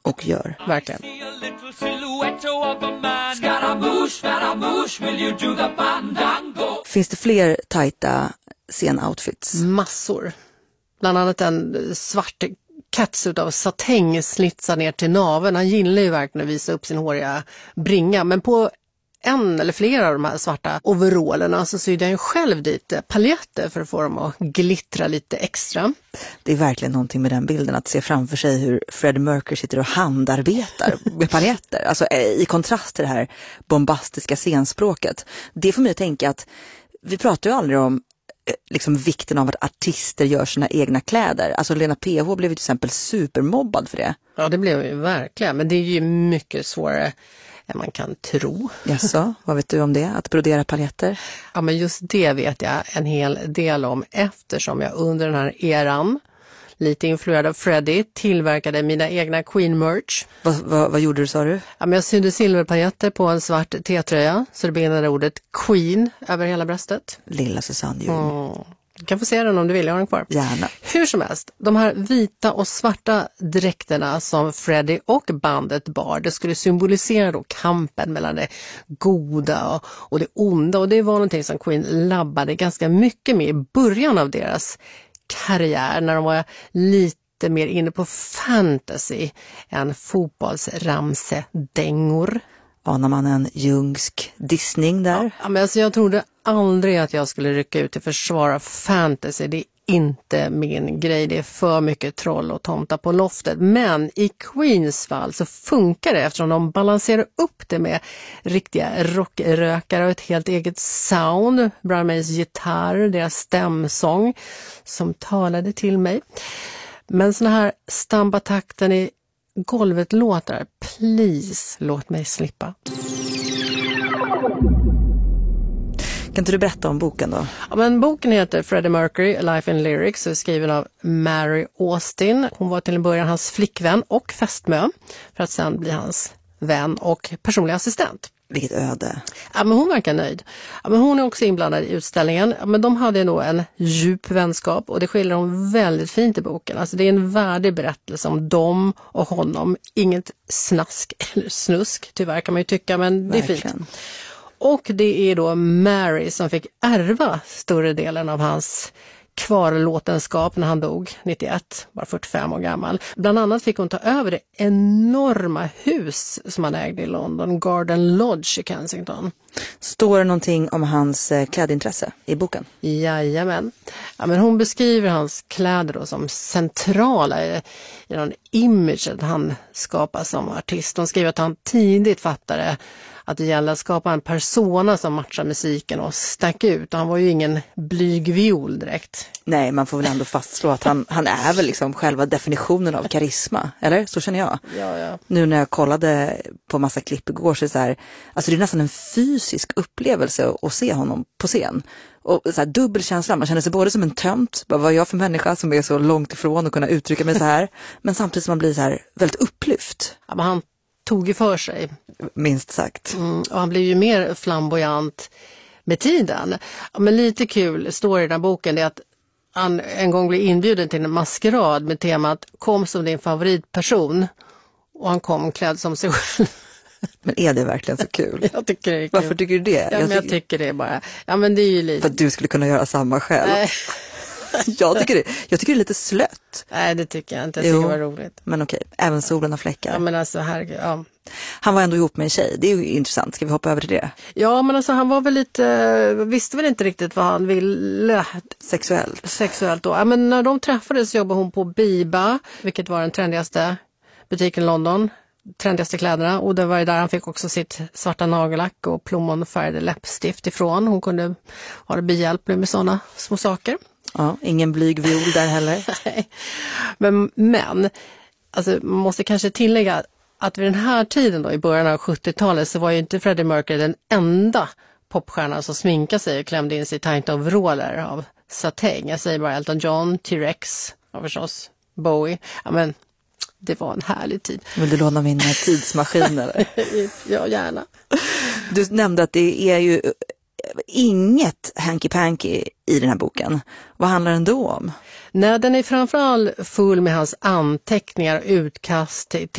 och gör. Verkligen. Finns det fler tajta scenoutfits? Massor. Bland annat en svart catsuit av satäng slitsad ner till naveln. Han gillar ju verkligen att visa upp sin håriga bringa. Men på en eller flera av de här svarta overallerna så sydde han själv dit paljetter för att få dem att glittra lite extra. Det är verkligen någonting med den bilden, att se framför sig hur Freddie Mercury sitter och handarbetar med paljetter. Alltså i kontrast till det här bombastiska scenspråket. Det får mig att tänka att vi pratar ju aldrig om liksom vikten av att artister gör sina egna kläder. Alltså Lena PH blev ju till exempel supermobbad för det. Ja, det blev ju verkligen. Men det är ju mycket svårare än man kan tro. Jaså, vad vet du om det? Att brodera paljetter? Ja, men just det vet jag en hel del om, eftersom jag under den här eran, lite influerad av Freddie, tillverkade mina egna Queen-merch. Vad gjorde du, sa du? Ja, men jag sydde silverpaljetter på en svart T-tröja, så det bildade ordet Queen över hela bröstet. Lilla Susanne Ljung. Du kan få se den om du vill, jag har den kvar. Gärna. Hur som helst, de här vita och svarta dräkterna som Freddie och bandet bar, det skulle symbolisera då kampen mellan det goda och det onda. Och det var någonting som Queen labbade ganska mycket med i början av deras karriär, när de var lite mer inne på fantasy än fotbollsramsedängor. Anar man en jungsk dissning där? Ja, men alltså jag trodde aldrig att jag skulle rycka ut till försvar av fantasy. Det är inte min grej. Det är för mycket troll och tomta på loftet. Men i Queens fall så funkar det, eftersom de balanserar upp det med riktiga rockrökare och ett helt eget sound. Brian Mays gitarr, deras stämsång som talade till mig. Men såna här stambatakten i golvet låtar, please, låt mig slippa. Kan inte du berätta om boken då? Ja, men boken heter Freddie Mercury, Life in Lyrics, och är skriven av Mary Austin. Hon var till en början hans flickvän och fästmö, för att sen bli hans vän och personlig assistent. Vilket öde. Ja, men hon verkar nöjd. Ja, men hon är också inblandad i utställningen. Ja, men de hade nog en djup vänskap, och det skiljer hon väldigt fint i boken. Alltså det är en värdig berättelse om dem och honom. Inget snask eller snusk, tyvärr kan man ju tycka, men det är Verkligen fint. Och det är då Mary som fick ärva större delen av hans kvarlåtenskap när han dog 91, bara 45 år gammal. Bland annat fick hon ta över det enorma hus som han ägde i London, Garden Lodge i Kensington. Står det någonting om hans klädintresse i boken? Jajamän. Ja, men hon beskriver hans kläder då som centrala i någon image att han skapar som artist. Hon skriver att han tidigt fattade att det gäller att skapa en persona som matchar musiken och stack ut. Och han var ju ingen blyg viol direkt. Nej, man får väl ändå fastslå att han är väl liksom själva definitionen av karisma, eller? Så känner jag. Ja. Nu när jag kollade på massa klipp igår så är det så här, alltså det är nästan en fysisk upplevelse att se honom på scen. Och så här dubbel känsla, man känner sig både som en tömt, vad är jag för människa som är så långt ifrån att kunna uttrycka mig så här, men samtidigt som man blir så här väldigt upplyft. Ja, men han tog ju för sig. Minst sagt. Och han blev ju mer flamboyant med tiden. Ja, men lite kul står i den här boken är att han en gång blev inbjuden till en maskerad med temat kom som din favoritperson. Och han kom klädd som sig själv. Men är det verkligen så kul? Jag tycker det är kul. Varför tycker du det? Ja, jag tycker det är bara. Ja, men det är ju lite. För att du skulle kunna göra samma själv. Nej. Jag tycker det är lite slött. Nej, det tycker jag inte. Jag tycker det var roligt. Men okej, även solen har fläckar. Ja, men alltså herregud, ja. Han var ändå ihop med en tjej, det är ju intressant. Ska vi hoppa över till det? Ja, men alltså han var väl lite, visste väl inte riktigt vad han ville. Sexuellt då. Ja, men när de träffades jobbade hon på Biba, vilket var den trendigaste butiken i London. Trendigaste kläderna, och det var där han fick också sitt svarta nagellack och plommonfärgade läppstift ifrån. Hon kunde vara behjälplig med sådana små saker. Ja, ingen blyg viol där heller. Nej. Men alltså, man måste kanske tillägga att vid den här tiden då, i början av 70-talet, så var ju inte Freddie Mercury den enda popstjärnan som sminkade sig och klämde in sig i tajta overaller av satäng. Jag säger bara Elton John, T-Rex och förstås Bowie. Ja, men det var en härlig tid. Vill du låna mina tidsmaskiner? Ja, gärna. Du nämnde att det är ju inget hanky-panky i den här boken. Vad handlar den då om? Nej, den är framförallt full med hans anteckningar och utkast till